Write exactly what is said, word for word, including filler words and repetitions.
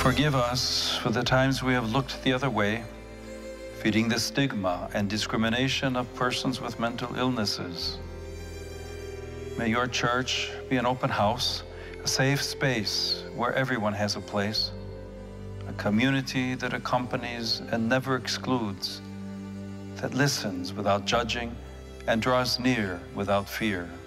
Forgive us for the times we have looked the other way, feeding the stigma and discrimination of persons with mental illnesses. May your church be an open house, a safe space where everyone has a place, a community that accompanies and never excludes, that listens without judging and draws near without fear.